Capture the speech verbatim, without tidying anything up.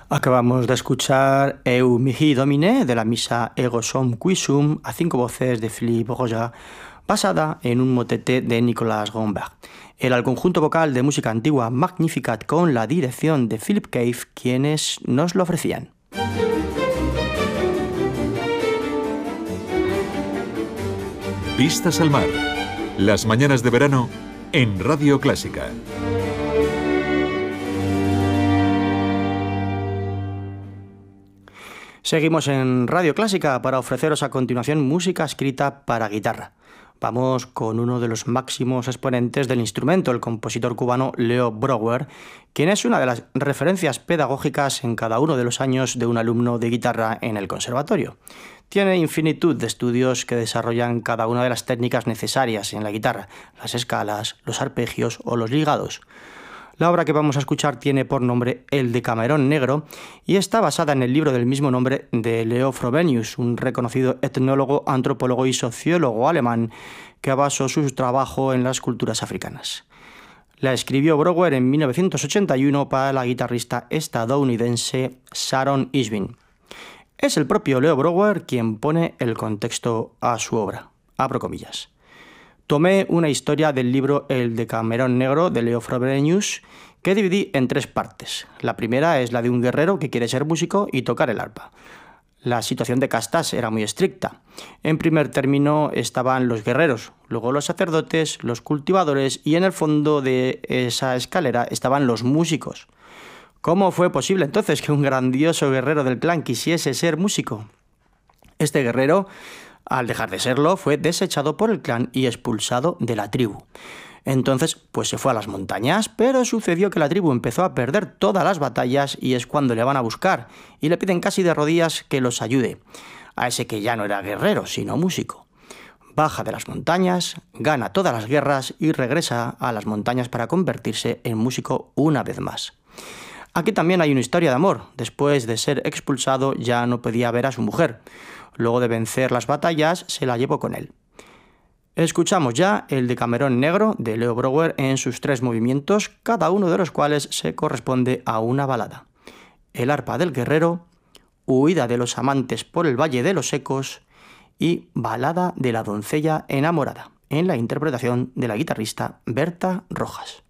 Acabamos de escuchar Eu mihi domine de la misa Ego sum qui sum a cinco voces de Philippe Roja, basada en un motete de Nicolas Gomberg. Era el conjunto vocal de música antigua Magnificat con la dirección de Philip Cave quienes nos lo ofrecían. Vistas al mar. Las mañanas de verano en Radio Clásica. Seguimos en Radio Clásica para ofreceros a continuación música escrita para guitarra. Vamos con uno de los máximos exponentes del instrumento, el compositor cubano Leo Brouwer, quien es una de las referencias pedagógicas en cada uno de los años de un alumno de guitarra en el conservatorio. Tiene infinitud de estudios que desarrollan cada una de las técnicas necesarias en la guitarra, las escalas, los arpegios o los ligados. La obra que vamos a escuchar tiene por nombre El Decamerón Negro y está basada en el libro del mismo nombre de Leo Frobenius, un reconocido etnólogo, antropólogo y sociólogo alemán que basó su trabajo en las culturas africanas. La escribió Brouwer en mil novecientos ochenta y uno para la guitarrista estadounidense Sharon Ishbin. Es el propio Leo Brouwer quien pone el contexto a su obra. Abro comillas. Tomé una historia del libro El Decamerón Negro de Leo Frobenius que dividí en tres partes. La primera es la de un guerrero que quiere ser músico y tocar el arpa. La situación de castas era muy estricta. En primer término estaban los guerreros, luego los sacerdotes, los cultivadores y en el fondo de esa escalera estaban los músicos. ¿Cómo fue posible entonces que un grandioso guerrero del clan quisiese ser músico? Este guerrero, al dejar de serlo, fue desechado por el clan y expulsado de la tribu. Entonces, pues se fue a las montañas, pero sucedió que la tribu empezó a perder todas las batallas y es cuando le van a buscar y le piden casi de rodillas que los ayude, a ese que ya no era guerrero, sino músico. Baja de las montañas, gana todas las guerras y regresa a las montañas para convertirse en músico una vez más. Aquí también hay una historia de amor. Después de ser expulsado ya no podía ver a su mujer. Luego de vencer las batallas, se la llevó con él. Escuchamos ya el Decamerón Negro de Leo Brouwer en sus tres movimientos, cada uno de los cuales se corresponde a una balada. El arpa del guerrero, Huida de los amantes por el valle de los ecos y Balada de la doncella enamorada, en la interpretación de la guitarrista Berta Rojas.